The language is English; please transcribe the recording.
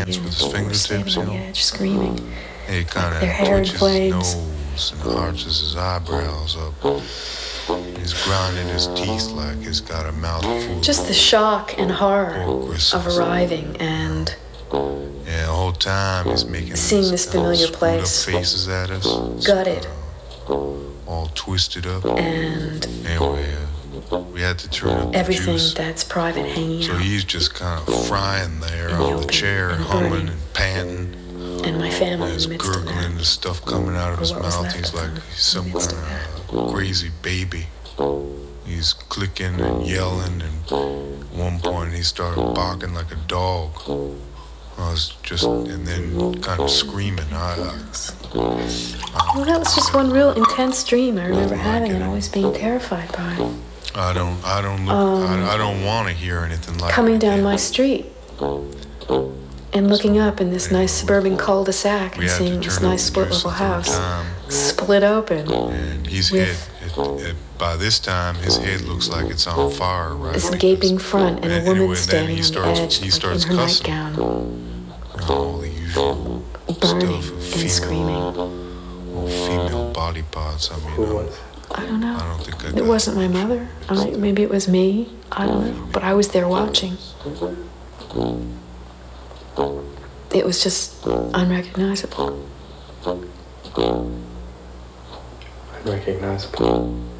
hands with his fingertips, standing on the edge, screaming. He kind their of hair in twitches his flames. nose and arches his eyebrows up. He's grinding his teeth like he's got a mouthful. Just the shock and horror of arriving and the whole time he's making seeing this familiar place, faces at us, gutted, all twisted up. And anyway, we had to turn up everything the juice. That's private hanging So out. he's just kind of frying there on the chair, humming and panting. And my family He's in the midst of that. gurgling the stuff coming out of his mouth. He's like some kind of crazy baby. He's clicking and yelling, and at one point he started barking like a dog. I was just, and then kind of screaming. Well, that was just one real intense dream I remember having and always being terrified by. I don't want to hear anything like coming down my street and looking up in this nice suburban cul-de-sac and seeing this nice split-level house split open. And his head, by this time, his head looks like it's on fire, right? This gaping front and a woman standing on the edge, he like starts in her cussing. nightgown, All the usual burning stuff, and screaming. Female body parts. I mean, I don't know. I don't think I It wasn't my mother. Maybe it was me. I don't know. But I was there watching. It was just unrecognizable. Unrecognizable.